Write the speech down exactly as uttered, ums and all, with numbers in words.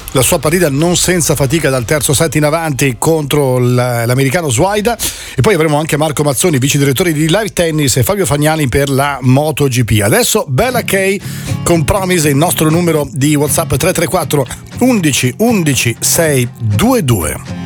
la sua partita non senza fatica dal terzo set in avanti contro l'americano Swaida, e poi avremo anche Marco Mazzoni, vice direttore di Live Tennis, e Fabio Fagnani per la MotoGP. Adesso Bella K con Promise, il nostro numero di WhatsApp tre tre quattro undici undici sei due due.